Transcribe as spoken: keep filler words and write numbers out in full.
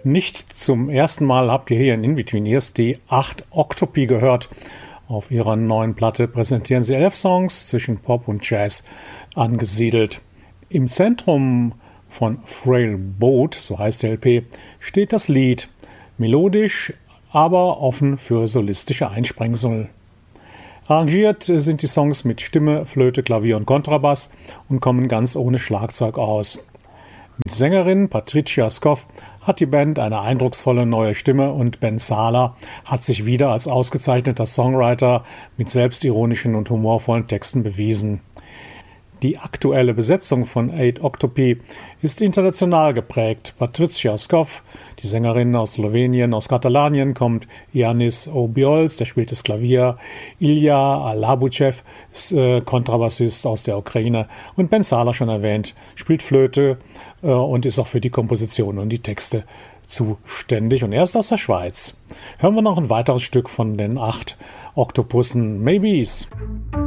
Nicht zum ersten Mal habt ihr hier in In-Between-Ears die acht Octopi gehört. Auf ihrer neuen Platte präsentieren sie elf Songs zwischen Pop und Jazz angesiedelt. Im Zentrum von Frail Boat, so heißt der L P, steht das Lied. Melodisch, aber offen für solistische Einsprengsel. Arrangiert sind die Songs mit Stimme, Flöte, Klavier und Kontrabass und kommen ganz ohne Schlagzeug aus. Mit Sängerin Patricia Scoff hat die Band eine eindrucksvolle neue Stimme und Ben Sala hat sich wieder als ausgezeichneter Songwriter mit selbstironischen und humorvollen Texten bewiesen. Die aktuelle Besetzung von Eight Octopi ist international geprägt. Patricia Scoff, die Sängerin aus Slowenien, aus Katalanien kommt, Yanis Obiols, der spielt das Klavier, Ilya Alabuchev ist äh, Kontrabassist aus der Ukraine und Ben Sala, schon erwähnt, spielt Flöte äh, und ist auch für die Komposition und die Texte zuständig und er ist aus der Schweiz. Hören wir noch ein weiteres Stück von den acht Oktopussen, Maybes.